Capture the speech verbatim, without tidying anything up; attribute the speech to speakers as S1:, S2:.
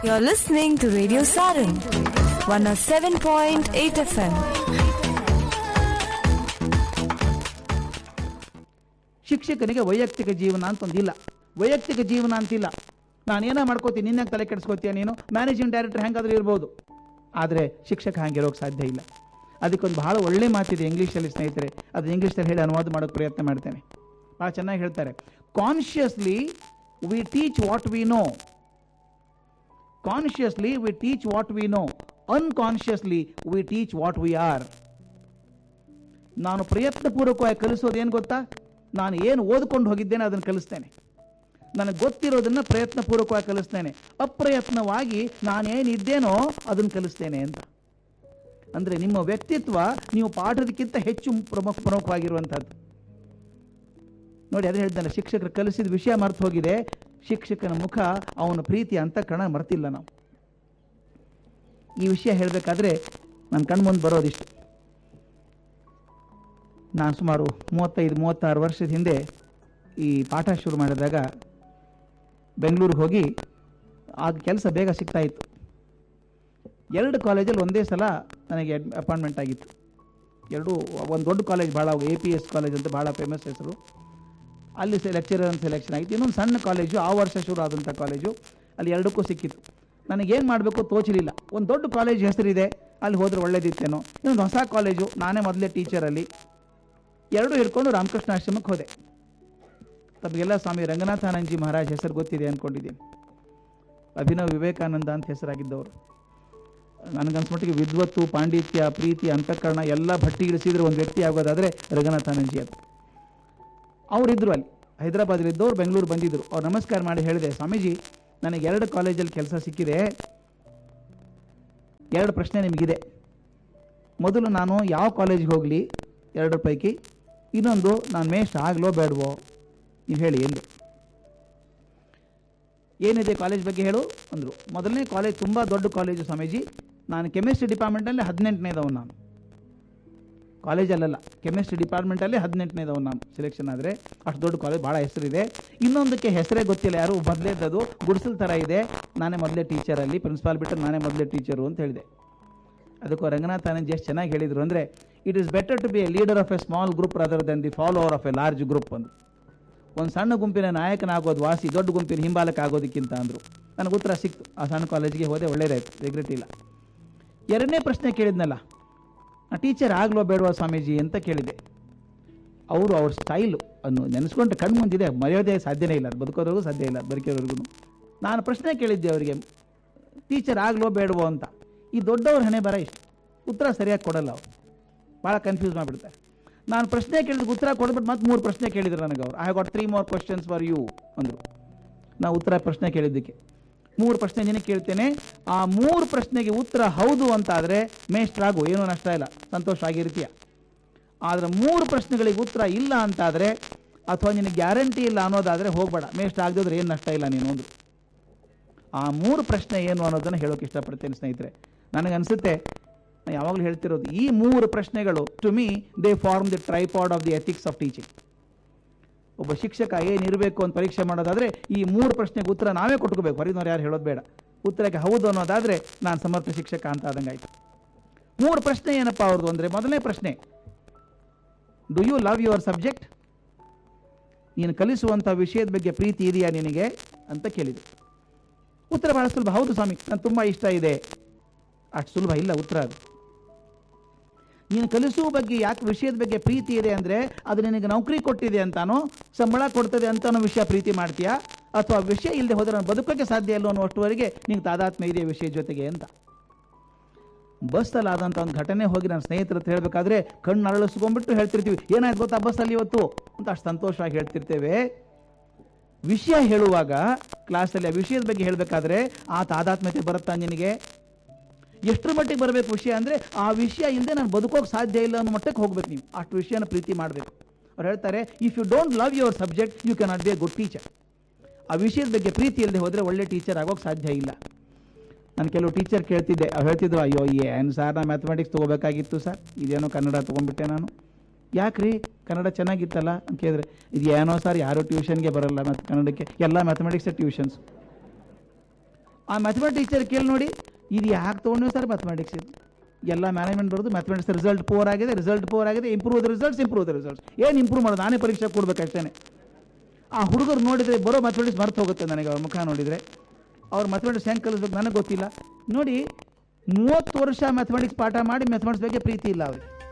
S1: You're listening to Radio Saran, one oh seven point eight F M.
S2: ಶಿಕ್ಷಕನಿಗೆ ವೈಯಕ್ತಿಕ ಜೀವನ ಅಂತ ಒಂದಿಲ್ಲ. ವೈಯಕ್ತಿಕ ಜೀವನ ಅಂತಿಲ್ಲ. ನಾನೇನೋ ಮಾಡ್ಕೋತೀನಿ, ನಿನ್ನಾಗ ತಲೆ ಕೆಡಿಸ್ಕೋತೀಯ ನೀನು, ಮ್ಯಾನೇಜಿಂಗ್ ಡೈರೆಕ್ಟರ್ ಹೆಂಗಾದ್ರೂ ಇರ್ಬೋದು. ಆದರೆ ಶಿಕ್ಷಕ ಹಂಗಿರೋಕೆ ಸಾಧ್ಯ ಇಲ್ಲ. ಅದಕ್ಕೊಂದು ಬಹಳ ಒಳ್ಳೆ ಮಾತಿದೆ ಇಂಗ್ಲೀಷಲ್ಲಿ ಸ್ನೇಹಿತರೆ, ಅದು ಇಂಗ್ಲೀಷಲ್ಲಿ ಹೇಳಿ ಅನುವಾದ ಮಾಡೋಕ್ಕೆ ಪ್ರಯತ್ನ ಮಾಡ್ತೇನೆ. ಭಾಳ ಚೆನ್ನಾಗಿ ಹೇಳ್ತಾರೆ. Consciously V teach what we know, consciously V teach what we know, unconsciously V teach what we are. ನಾನು ಪ್ರಯತ್ನಪೂರ್ವಕವಾಗಿ ಕಲಿಸೋದು ಏನು ಗೊತ್ತಾ? ನಾನು ಏನು ಓದ್ಕೊಂಡು ಹೋಗಿದ್ದೇನೆ ಅದನ್ನು ಕಲಿಸ್ತೇನೆ. ನನಗೆ ಗೊತ್ತಿರೋದನ್ನು ಪ್ರಯತ್ನಪೂರ್ವಕವಾಗಿ ಕಲಿಸ್ತೇನೆ. ಅಪ್ರಯತ್ನವಾಗಿ ನಾನೇನಿದ್ದೇನೋ ಅದನ್ನು ಕಲಿಸ್ತೇನೆ ಅಂತ. ಅಂದರೆ ನಿಮ್ಮ ವ್ಯಕ್ತಿತ್ವ ನೀವು ಪಾಠದಕ್ಕಿಂತ ಹೆಚ್ಚು ಪ್ರಮುಖ ಪ್ರಮುಖವಾಗಿರುವಂಥದ್ದು. ನೋಡಿ, ಅದೇ ಹೇಳ್ತಾನೆ, ಶಿಕ್ಷಕರು ಕಲಿಸಿದ ವಿಷಯ ಮರ್ತು ಹೋಗಿದೆ, ಶಿಕ್ಷಕನ ಮುಖ, ಅವನ ಪ್ರೀತಿ ಅಂತಃಕರಣ ಮರ್ತಿಲ್ಲ ನಾವು. ಈ ವಿಷಯ ಹೇಳಬೇಕಾದ್ರೆ ನನ್ನ ಕಣ್ಮುಂದೆ ಬರೋದಿಷ್ಟು. ನಾನು ಸುಮಾರು ಮೂವತ್ತೈದು ಮೂವತ್ತಾರು ವರ್ಷದ ಹಿಂದೆ ಈ ಪಾಠ ಶುರು ಮಾಡಿದಾಗ ಬೆಂಗಳೂರಿಗೆ ಹೋಗಿ ಆಗ ಕೆಲಸ ಬೇಗ ಸಿಗ್ತಾ ಇತ್ತು. ಎರಡು ಕಾಲೇಜಲ್ಲಿ ಒಂದೇ ಸಲ ನನಗೆ ಅಪಾಯಿಂಟ್ಮೆಂಟ್ ಆಗಿತ್ತು. ಎರಡು, ಒಂದು ದೊಡ್ಡ ಕಾಲೇಜ್, ಭಾಳ ಎ ಪಿ ಎಸ್ ಕಾಲೇಜ್ ಅಂತ ಭಾಳ ಫೇಮಸ್ ಹೆಸರು, ಅಲ್ಲಿ ಸೆ ಲೆಕ್ಚರರ್ ಅಂತ ಸೆಲೆಕ್ಷನ್ ಆಗಿತ್ತು. ಇನ್ನೊಂದು ಸಣ್ಣ ಕಾಲೇಜು, ಆ ವರ್ಷ ಶುರು ಆದಂಥ ಕಾಲೇಜು, ಅಲ್ಲಿ ಎರಡಕ್ಕೂ ಸಿಕ್ಕಿತ್ತು. ನನಗೇನು ಮಾಡಬೇಕು ತೋಚಲಿಲ್ಲ. ಒಂದು ದೊಡ್ಡ ಕಾಲೇಜ್ ಹೆಸರಿದೆ, ಅಲ್ಲಿ ಹೋದರೆ ಒಳ್ಳೇದಿತ್ತೇನೋ. ಇನ್ನೊಂದು ಹೊಸ ಕಾಲೇಜು, ನಾನೇ ಮೊದಲೇ ಟೀಚರಲ್ಲಿ. ಎರಡೂ ಹಿಡ್ಕೊಂಡು ರಾಮಕೃಷ್ಣ ಆಶ್ರಮಕ್ಕೆ ಹೋದೆ. ತಮಗೆಲ್ಲ ಸ್ವಾಮಿ ರಂಗನಾಥಾನಂದಜಿ ಮಹಾರಾಜ್ ಹೆಸರು ಗೊತ್ತಿದೆ ಅಂದ್ಕೊಂಡಿದ್ದೀನಿ. ಅಭಿನವ್ ವಿವೇಕಾನಂದ ಅಂತ ಹೆಸರಾಗಿದ್ದವರು. ನನಗನ್ಸ್ಮಟ್ಟಿಗೆ ವಿದ್ವತ್ತು, ಪಾಂಡಿತ್ಯ, ಪ್ರೀತಿ, ಅಂತಃಕರಣ ಎಲ್ಲ ಭಟ್ಟಿ ಇಳಿಸಿದ್ರೆ ಒಂದು ವ್ಯಕ್ತಿ ಆಗೋದಾದರೆ ರಂಗನಾಥಾನಂದಜಿ ಅದು. ಅವರಿದ್ದರು ಅಲ್ಲಿ, ಹೈದರಾಬಾದಲ್ಲಿದ್ದವ್ರು ಬೆಂಗಳೂರು ಬಂದಿದ್ದರು. ಅವ್ರು ನಮಸ್ಕಾರ ಮಾಡಿ ಹೇಳಿದೆ, ಸ್ವಾಮೀಜಿ ನನಗೆ ಎರಡು ಕಾಲೇಜಲ್ಲಿ ಕೆಲಸ ಸಿಕ್ಕಿದೆ, ಎರಡು ಪ್ರಶ್ನೆ ನಿಮಗಿದೆ. ಮೊದಲು ನಾನು ಯಾವ ಕಾಲೇಜಿಗೆ ಹೋಗಲಿ ಎರಡರ ಪೈಕಿ, ಇನ್ನೊಂದು ನಾನು ಮೇಷ್ಟ್ರು ಆಗಲೋ ಬೇಡವೋ, ನೀವು ಹೇಳಿ ಎಲ್ಲಿ ಏನಿದೆ ಕಾಲೇಜ್ ಬಗ್ಗೆ ಹೇಳು ಅಂದರು. ಮೊದಲನೇ ಕಾಲೇಜ್ ತುಂಬ ದೊಡ್ಡ ಕಾಲೇಜು ಸ್ವಾಮೀಜಿ, ನಾನು ಕೆಮಿಸ್ಟ್ರಿ ಡಿಪಾರ್ಟ್ಮೆಂಟಲ್ಲಿ ಹದಿನೆಂಟನೇದವನು. ನಾನು ಕಾಲೇಜಲ್ಲ, ಕೆಮಿಸ್ಟ್ರಿ ಡಿಪಾರ್ಟ್ಮೆಂಟಲ್ಲಿ ಹದಿನೆಂಟನೇದವನು ನಾನು ಸೆಲೆಕ್ಷನ್ ಆದರೆ. ಅಷ್ಟು ದೊಡ್ಡ ಕಾಲೇಜ್, ಭಾಳ ಹೆಸರಿದೆ. ಇನ್ನೊಂದಕ್ಕೆ ಹೆಸರೇ ಗೊತ್ತಿಲ್ಲ, ಯಾರು ಮೊದಲೇದದು ಗುಡಿಸಲ್ ಥರ ಇದೆ, ನಾನೇ ಮೊದಲೇ ಟೀಚರಲ್ಲಿ, ಪ್ರಿನ್ಸಿಪಾಲ್ ಬಿಟ್ಟರೆ ನಾನೇ ಮೊದಲೇ ಟೀಚರು ಅಂತ ಹೇಳಿದೆ. ಅದಕ್ಕೂ ರಂಗನಾಥಾನಂದಜಿ ಎಷ್ಟು ಚೆನ್ನಾಗಿ ಹೇಳಿದರು ಅಂದರೆ, it is better to B A leader of A small group rather then the follower of A large group ಅಂದರು. ಒಂದು ಸಣ್ಣ ಗುಂಪಿನ ನಾಯಕನಾಗೋದು ವಾಸಿ ದೊಡ್ಡ ಗುಂಪಿನ ಹಿಂಬಾಲಕ ಆಗೋದಕ್ಕಿಂತ ಅಂದರು. ನನಗೆ ಉತ್ತರ ಸಿಕ್ತು. ಆ ಸಣ್ಣ ಕಾಲೇಜಿಗೆ ಹೋದೆ, ಒಳ್ಳೇದಾಯ್ತು, ರಿಗ್ರೆಟ್ ಇಲ್ಲ. ಎರಡನೇ ಪ್ರಶ್ನೆ ಕೇಳಿದ್ನಲ್ಲ, ಟೀಚರ್ ಆಗಲೋ ಬೇಡವಾ ಸ್ವಾಮೀಜಿ ಅಂತ ಕೇಳಿದೆ. ಅವರು ಅವ್ರ ಸ್ಟೈಲು ಅನ್ನು ನೆನೆಸ್ಕೊಂಡ್ರೆ ಕಣ್ಣು ಮುಂದಿದೆ, ಮರೆಯೋದೇ ಸಾಧ್ಯನೇ ಇಲ್ಲ, ಬದುಕೋದ್ರಿಗೂ ಸಾಧ್ಯ ಇಲ್ಲ, ಬದುಕೋದ್ರಿಗೂ. ನಾನು ಪ್ರಶ್ನೆ ಕೇಳಿದ್ದೆ ಅವರಿಗೆ, ಟೀಚರ್ ಆಗಲೋ ಬೇಡವೋ ಅಂತ. ಈ ದೊಡ್ಡವ್ರ ಹಣೆ ಬರ ಇಷ್ಟು, ಉತ್ತರ ಸರಿಯಾಗಿ ಕೊಡಲ್ಲ ಅವರು, ಭಾಳ ಕನ್ಫ್ಯೂಸ್ ಮಾಡಿಬಿಡ್ತಾರೆ. ನಾನು ಪ್ರಶ್ನೆ ಕೇಳಿದಕ್ಕೆ ಉತ್ತರ ಕೊಡ್ಬಿಟ್ಟು ಮತ್ತೆ ಮೂರು ಪ್ರಶ್ನೆ ಕೇಳಿದ್ರು ನನಗೆ ಅವರು. I have got three more questions for you ಅಂದರು. ನಾವು ಉತ್ತರ ಪ್ರಶ್ನೆ ಕೇಳಿದ್ದಕ್ಕೆ ಮೂರು ಪ್ರಶ್ನೆ ನಿನಗೆ ಕೇಳ್ತೇನೆ, ಆ ಮೂರು ಪ್ರಶ್ನೆಗೆ ಉತ್ತರ ಹೌದು ಅಂತ ಆದರೆ ಮೇಷ್ಟ್ರಾಗು, ಏನೂ ನಷ್ಟ ಇಲ್ಲ, ಸಂತೋಷ ಆಗಿರ್ತೀಯ. ಆದರೆ ಮೂರು ಪ್ರಶ್ನೆಗಳಿಗೆ ಉತ್ತರ ಇಲ್ಲ ಅಂತಾದರೆ, ಅಥವಾ ನಿನಗೆ ಗ್ಯಾರಂಟಿ ಇಲ್ಲ ಅನ್ನೋದಾದರೆ ಹೋಗಬೇಡ, ಮೇಷ್ಟ್ರ ಆಗದಿದ್ರೆ ಏನು ನಷ್ಟ ಇಲ್ಲ ನೀನು ಅಂದರು. ಆ ಮೂರು ಪ್ರಶ್ನೆ ಏನು ಅನ್ನೋದನ್ನು ಹೇಳೋಕೆ ಇಷ್ಟಪಡ್ತೇನೆ ಸ್ನೇಹಿತರೆ. ನನಗನ್ಸುತ್ತೆ, ನಾನು ಯಾವಾಗಲೂ ಹೇಳ್ತಿರೋದು, ಈ ಮೂರು ಪ್ರಶ್ನೆಗಳು to me they form the tripod of the ethics of teaching. ಒಬ್ಬ ಶಿಕ್ಷಕ ಏನಿರಬೇಕು ಅಂತ ಪರೀಕ್ಷೆ ಮಾಡೋದಾದರೆ ಈ ಮೂರು ಪ್ರಶ್ನೆಗೆ ಉತ್ತರ ನಾವೇ ಕೊಟ್ಕೋಬೇಕು, ಹೊರಗಿನವ್ರು ಯಾರು ಹೇಳೋದು ಬೇಡ. ಉತ್ತರಕ್ಕೆ ಹೌದು ಅನ್ನೋದಾದರೆ ನಾನು ಸಮರ್ಥ ಶಿಕ್ಷಕ ಅಂತ ಆದಂಗಾಯ್ತು. ಮೂರು ಪ್ರಶ್ನೆ ಏನಪ್ಪ ಅವ್ರದ್ದು ಅಂದರೆ, ಮೊದಲನೇ ಪ್ರಶ್ನೆ, do you love your subject? ನೀನು ಕಲಿಸುವಂಥ ವಿಷಯದ ಬಗ್ಗೆ ಪ್ರೀತಿ ಇದೆಯಾ ನಿನಗೆ ಅಂತ ಕೇಳಿದರು. ಉತ್ತರ ಬಹಳ ಸುಲಭ, ಹೌದು ಸ್ವಾಮಿ ನಾನು ತುಂಬ ಇಷ್ಟ ಇದೆ. ಅಷ್ಟು ಸುಲಭ ಇಲ್ಲ ಉತ್ತರ ಅದು. ನೀನು ಕಲಿಸುವ ಬಗ್ಗೆ, ಯಾಕೆ ವಿಷಯದ ಬಗ್ಗೆ ಪ್ರೀತಿ ಇದೆ ಅಂದರೆ, ಅದು ನಿನಗೆ ನೌಕರಿ ಕೊಟ್ಟಿದೆ ಅಂತಾನೋ, ಸಂಬಳ ಕೊಡ್ತದೆ ಅಂತಾನೋ ವಿಷಯ ಪ್ರೀತಿ ಮಾಡ್ತೀಯಾ, ಅಥವಾ ವಿಷಯ ಇಲ್ಲದೆ ಹೋದರೆ ನಾನು ಬದುಕೋಕ್ಕೆ ಸಾಧ್ಯ ಇಲ್ಲ ಅನ್ನೋಷ್ಟುವರೆಗೆ ನಿಂಗೆ ತಾದಾತ್ಮ್ಯ ಇದೆ ವಿಷಯ ಜೊತೆಗೆ ಅಂತ. ಬಸ್ಸಲ್ಲಿ ಆದಂಥ ಒಂದು ಘಟನೆ ಹೋಗಿ ನನ್ನ ಸ್ನೇಹಿತರ ಹತ್ರ ಹೇಳಬೇಕಾದ್ರೆ ಕಣ್ಣು ಅರಳಿಸ್ಕೊಂಡ್ಬಿಟ್ಟು ಹೇಳ್ತಿರ್ತೀವಿ, ಏನಾಯ್ತು ಗೊತ್ತಾ ಬಸ್ಸಲ್ಲಿ ಇವತ್ತು ಅಂತ, ಅಷ್ಟು ಸಂತೋಷವಾಗಿ ಹೇಳ್ತಿರ್ತೇವೆ. ವಿಷಯ ಹೇಳುವಾಗ ಕ್ಲಾಸಲ್ಲಿ ಆ ವಿಷಯದ ಬಗ್ಗೆ ಹೇಳಬೇಕಾದ್ರೆ ಆ ತಾದಾತ್ಮ್ಯತೆ ಬರುತ್ತಾ ನಿನಗೆ? ಎಷ್ಟರ ಮಟ್ಟಿಗೆ ಬರಬೇಕು ವಿಷಯ ಅಂದರೆ, ಆ ವಿಷಯ ಇಲ್ಲದೆ ನಾನು ಬದುಕೋಕೆ ಸಾಧ್ಯ ಇಲ್ಲ ಅನ್ನೋ ಮಟ್ಟಕ್ಕೆ ಹೋಗ್ಬೇಕು ನೀವು, ಅಷ್ಟು ವಿಷಯನ ಪ್ರೀತಿ ಮಾಡಬೇಕು. ಅವ್ರು ಹೇಳ್ತಾರೆ, if you don't love your subject you can not be A good teacher. ಆ ವಿಷಯದ ಬಗ್ಗೆ ಪ್ರೀತಿ ಇಲ್ಲದೆ ಹೋದರೆ ಒಳ್ಳೆ ಟೀಚರ್ ಆಗೋಕ್ಕೆ ಸಾಧ್ಯ ಇಲ್ಲ. ನಾನು ಕೆಲವು ಟೀಚರ್ ಕೇಳ್ತಿದ್ದೆ, ಅವ್ರು ಹೇಳ್ತಿದ್ರು, ಅಯ್ಯೋ ಏನು ಸರ್ ನಾನು ಮ್ಯಾಥಮೆಟಿಕ್ಸ್ ತೊಗೋಬೇಕಾಗಿತ್ತು ಸರ್, ಇದೇನೋ ಕನ್ನಡ ತೊಗೊಂಡ್ಬಿಟ್ಟೆ ನಾನು. ಯಾಕ್ರಿ ಕನ್ನಡ ಚೆನ್ನಾಗಿತ್ತಲ್ಲ ಅಂತ ಕೇಳಿದ್ರೆ, ಇದು ಏನೋ ಸರ್ ಯಾರು ಟ್ಯೂಷನ್ಗೆ ಬರಲ್ಲ ಮತ್ತು ಕನ್ನಡಕ್ಕೆ, ಎಲ್ಲ ಮ್ಯಾಥಮೆಟಿಕ್ಸ್ ಟ್ಯೂಷನ್ಸ್. ಆ ಮ್ಯಾಥಮೆಟಿಕ್ಸ್ ಟೀಚರ್ ಕೇಳಿ ನೋಡಿ, ಇದು ಯಾಕೆ ತೊಗೊಂಡು ಸರ್ ಮ್ಯಾಥಮೆಟಿಕ್ಸ್ ಇದು ಎಲ್ಲ ಮ್ಯಾನೇಜ್ಮೆಂಟ್ ಬರೋದು ಮ್ಯಾಥಮೆಟಿಕ್ಸ್ ರಿಸಲ್ಟ್ ಪೋರ್ ಆಗಿದೆ, ರಿಸಲ್ಟ್ ಪೋರ್ ಆಗಿದೆ, improve the results improve the results. ಏನು ಇಂಪ್ರೂವ್ ಮಾಡೋದು, ನಾನೇ ಪರೀಕ್ಷೆ ಕೊಡ್ಬೇಕಷ್ಟೇ. ಆ ಹುಡುಗರು ನೋಡಿದರೆ ಬರೋ ಮ್ಯಾಥಮೆಟಿಕ್ಸ್ ಮರ್ತು ಹೋಗುತ್ತೆ ನನಗೆ ಅವ್ರ ಮುಖ ನೋಡಿದರೆ. ಅವ್ರ ಮ್ಯಾಥಮೆಟಿಕ್ಸ್ ಹೆಂಗೆ ಕಲಿಸ್ಬೇಕು ನನಗೆ ಗೊತ್ತಿಲ್ಲ. ನೋಡಿ, ಮೂವತ್ತು ವರ್ಷ ಮ್ಯಾಥಮೆಟಿಕ್ಸ್ ಪಾಠ ಮಾಡಿ ಮ್ಯಾಥಮೆಟಿಕ್ಸ್ ಬಗ್ಗೆ ಪ್ರೀತಿ ಇಲ್ಲ ಅವ್ರಿಗೆ.